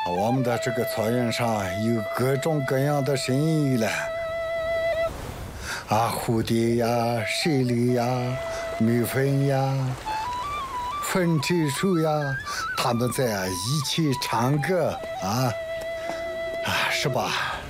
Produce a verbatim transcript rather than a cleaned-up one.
我们的这个草原上有各种各样的声音了，啊，蝴蝶呀，蛇类呀，蜜蜂呀，粉蝶鼠呀，它们在一起唱歌啊，啊，是吧？